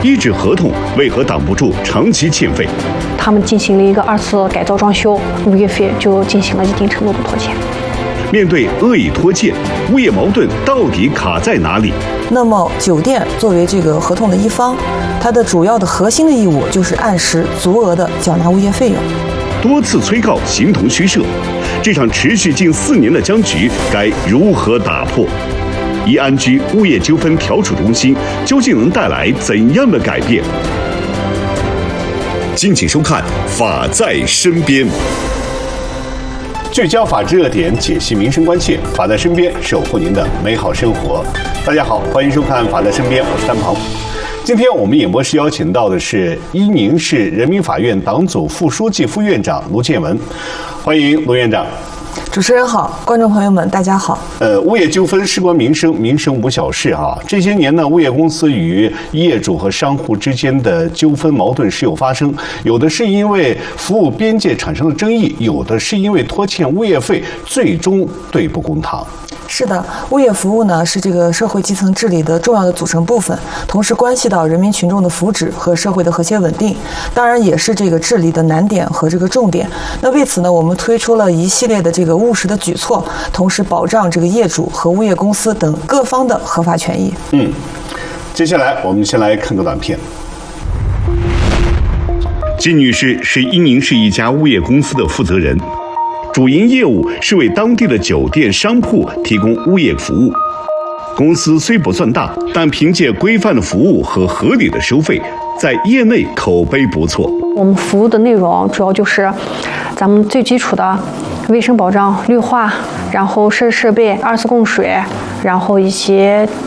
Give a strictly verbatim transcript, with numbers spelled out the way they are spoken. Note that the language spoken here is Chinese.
一纸合同为何挡不住长期欠费？ 他们进行了一个二次改造装修，物业费就进行了一定程度的拖欠。 面对恶意拖欠，物业矛盾到底卡在哪里？ 那么，酒店作为这个合同的一方，它的主要的核心的义务就是按时足额的缴纳物业费用。 多次催告形同虚设，这场持续近四年的僵局该如何打破？一安居物业纠纷调处中心究竟能带来怎样的改变？敬请收看《法在身边》。聚焦法治热点，解析民生关切，法在身边，守护您的美好生活。大家好，欢迎收看《法在身边》，我是三鹏。今天我们演播室邀请到的是伊宁市人民法院党组副书记、副院长卢建文，欢迎卢院长。 主持人好，观众朋友们，大家好。 呃，物业纠纷事关民生，民生无小事啊。这些年呢，物业公司与业主和商户之间的纠纷矛盾时有发生，有的是因为服务边界产生了争议，有的是因为拖欠物业费，最终对簿公堂。 是的，物业服务呢是这个社会基层治理的重要的组成部分，同时关系到人民群众的福祉和社会的和谐稳定，当然也是这个治理的难点和这个重点。那为此呢，我们推出了一系列的这个务实的举措，同时保障这个业主和物业公司等各方的合法权益。 嗯，接下来我们先来看个短片。金女士是伊宁市一家物业公司的负责人。主营业务是为当地的酒店、商铺提供物业服务。公司虽不算大，但凭借规范的服务和合理的收费，在业内口碑不错。 我们服务的内容主要就是咱们最基础的卫生保障、绿化，然后设施设备、二次供水，然后一些